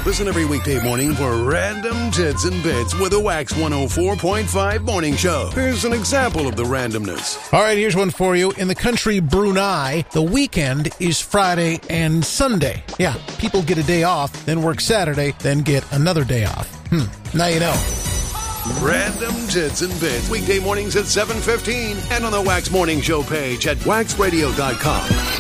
Listen every weekday morning for Random Tits and Bits with a Wax 104.5 morning show. Here's an example of the randomness. All right, here's one for you. In the country Brunei, the weekend is Friday and Sunday. Yeah, people get a day off, then work Saturday, then get another day off. Now you know. Random Tits and Bits, weekday mornings at 7:15 and on the Wax Morning Show page at waxradio.com.